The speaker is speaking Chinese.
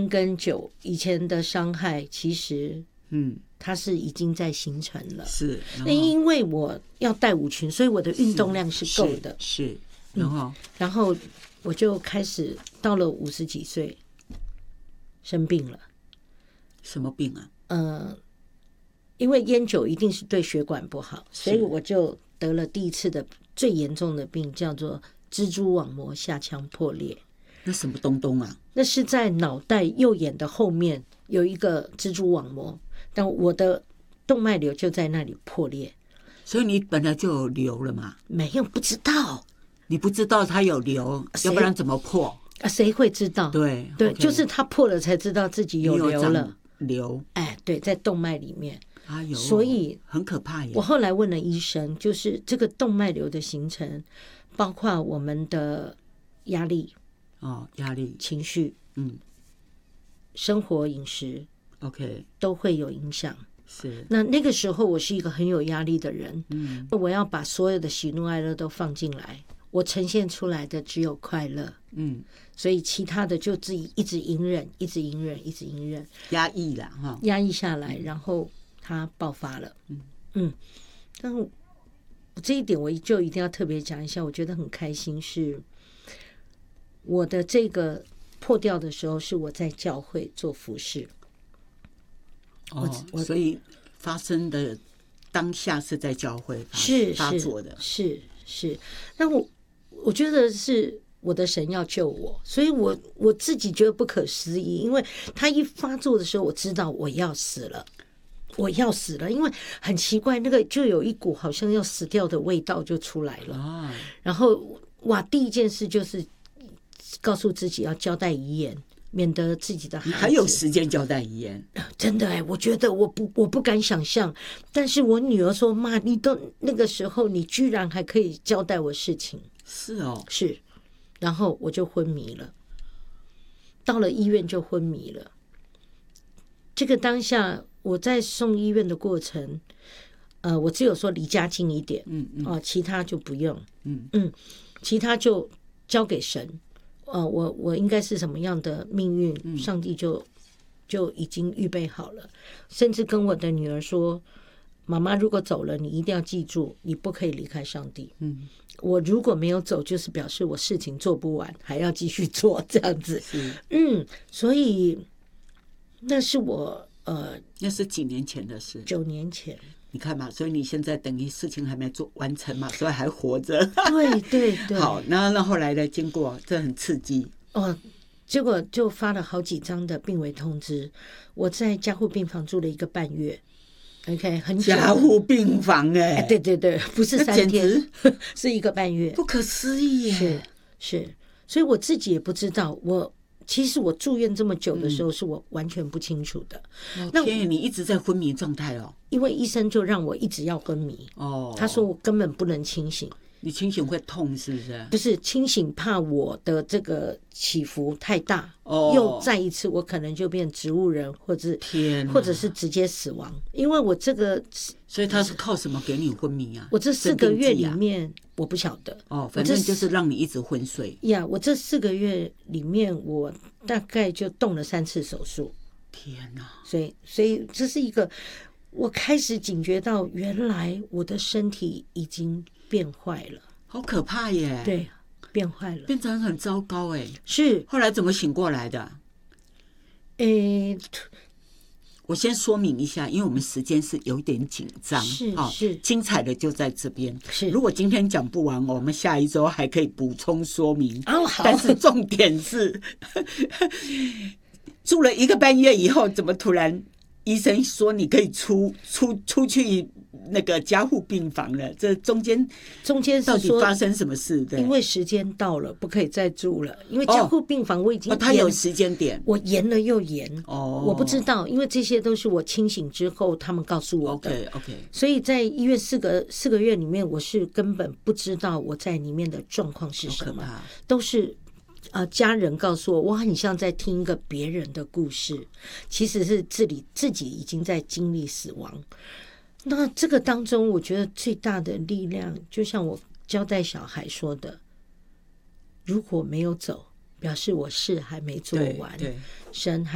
烟跟酒以前的伤害，其实它是已经在形成了。 是， 那因为我要带舞群，所以我的运动量是够的。 是， 然后我就开始到了50几岁生病了。 什么病啊？ 因为烟酒一定是对血管不好，所以我就得了第一次的最严重的病，叫做蜘蛛网膜下腔破裂。 那什么东东啊？ 那是在脑袋右眼的后面有一个蜘蛛网膜，但我的动脉瘤就在那里破裂。 所以你本来就有瘤了嘛？ 没有，不知道。 你不知道它有瘤，要不然怎么破？ 谁会知道？ 对， 就是他破了才知道自己有瘤了。 瘤， 对，在动脉里面。 呦， 所以很可怕耶。 我后来问了医生，就是这个动脉瘤的形成，包括我们的压力、 压力、 情绪、生活、饮食 ，OK， 都会有影响。 是。 那个时候我是一个很有压力的人，我要把所有的喜怒哀乐都放进来，我呈现出来的只有快乐，所以其他的就自己一直隐忍，一直隐忍，一直隐忍， 压抑了哈， 压抑下来，然后它爆发了。但是这一点我就一定要特别讲一下，我觉得很开心，是我的这个破掉的时候是我在教会做服事。 所以发生的当下是在教会发作的， 是。那我觉得是我的神要救我，所以我自己觉得不可思议，因为他一发作的时候，我知道我要死了，因为很奇怪，那个就有一股好像要死掉的味道就出来了。然后第一件事就是告诉自己要交代遗言，免得自己的孩子还有时间交代遗言。 真的我觉得我不敢想象，但是我女儿说，妈，你都那个时候你居然还可以交代我事情。是，然后我就昏迷了，到了医院就昏迷了。这个当下我在送医院的过程，我只有说离家近一点，其他就不用，其他就交给神。我应该是什么样的命运，上帝就已经预备好了。甚至跟我的女儿说，妈妈如果走了，你一定要记住，你不可以离开上帝。我如果没有走，就是表示我事情做不完，还要继续做这样子。所以那是我那是几年前的事 ，9年前。 你看嘛，所以你现在等于事情还没做完成嘛，所以还活着。 对。 好，那后来的经过，这很刺激。 结果就发了好几张的病危通知。我在加护病房住了1个半月。OK， 很久。 加护病房对，不是3天，是1个半月， 不可思议耶。 是，所以我自己也不知道。其实我住院这么久的时候，是我完全不清楚的。 天，你一直在昏迷状态哦。 因为医生就让我一直要昏迷。他说我根本不能清醒。 你清醒会痛是不是？ 不是清醒，怕我的这个起伏太大，又再一次我可能就变植物人，或者是直接死亡。因为我这个， 所以他是靠什么给你昏迷啊？ 我这4个月里面，我不晓得。 反正就是让你一直昏睡。 我这4个月里面，我大概就动了3次手术。 天哪！ 所以这是一个，我开始警觉到，原来我的身体已经变坏了。 好可怕耶！ 对，变坏了， 变成很糟糕哎。 是， 后来怎么醒过来的？我先说明一下，因为我们时间是有点紧张， 是精彩的就在这边。 是， 如果今天讲不完，我们下一周还可以补充说明。 好， 但是重点是住了1个半月以后，怎么突然医生说你可以出去那个加护病房了？这中间是到底发生什么事？对， 因为时间到了，不可以再住了。因为加护病房我已经他有时间点， 我延了又延。我不知道，因为这些都是我清醒之后他们告诉我的。 OK， 所以在医院4个月里面，我是根本不知道我在里面的状况是什么，都是家人告诉我很像在听一个别人的故事，其实是自己已经在经历死亡。那这个当中，我觉得最大的力量，就像我交代小孩说的，如果没有走，表示我事还没做完，神还